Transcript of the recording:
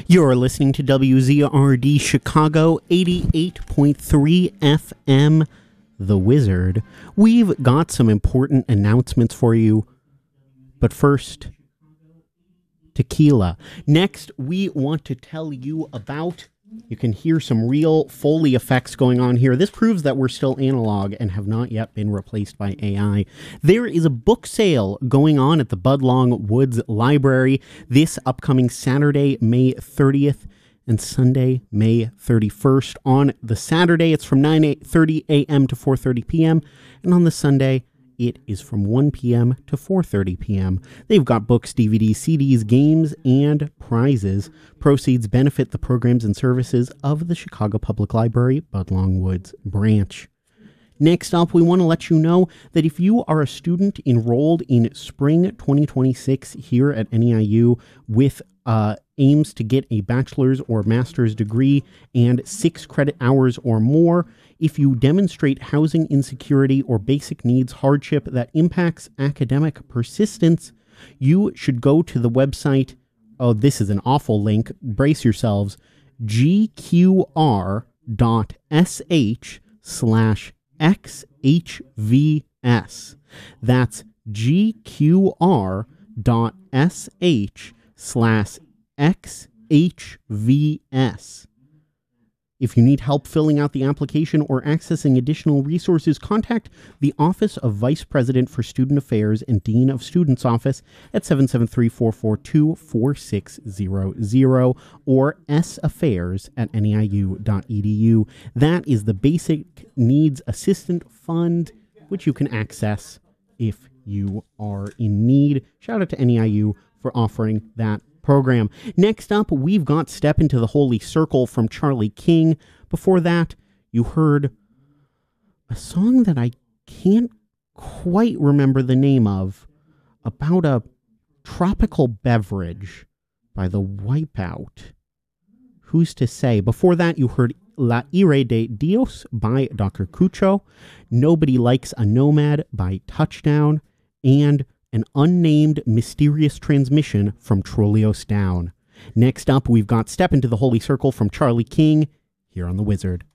You're listening to WZRD Chicago 88.3 FM, The Wizard. We've got some important announcements for you. But first, tequila. Next, we want to tell you about... You can hear some real Foley effects going on here. This proves that we're still analog and have not yet been replaced by AI. There is a book sale going on at the Budlong Woods Library this upcoming Saturday, May 30th, and Sunday, May 31st. On the Saturday, it's from 9:30 a.m. to 4:30 p.m., and on the Sunday, it is from 1 p.m. to 4:30 p.m. They've got books, DVDs, CDs, games, and prizes. Proceeds benefit the programs and services of the Chicago Public Library, Budlong Woods branch. Next up, we want to let you know that if you are a student enrolled in spring 2026 here at NEIU with aims to get a bachelor's or master's degree and 6 credit hours or more, if you demonstrate housing insecurity or basic needs hardship that impacts academic persistence, you should go to the website. Oh, this is an awful link. Brace yourselves. gqr.sh/xhvs. That's gqr.sh/xhvs. If you need help filling out the application or accessing additional resources, contact the Office of Vice President for Student Affairs and Dean of Students Office at 773-442-4600 or saffairs@neiu.edu. That is the Basic Needs Assistant Fund, which you can access if you are in need. Shout out to NEIU for offering that program. Next up, we've got Step Into the Holy Circle from Charlie King. Before that, you heard a song that I can't quite remember the name of, about a tropical beverage by the Wipeout. Who's to say? Before that, you heard La Ire de Dios by Dr. Cucho, Nobody Likes a Nomad by Touchdown, and an unnamed mysterious transmission from Trollios Down. Next up, we've got Step Into the Holy Circle from Charlie King here on The Wizard.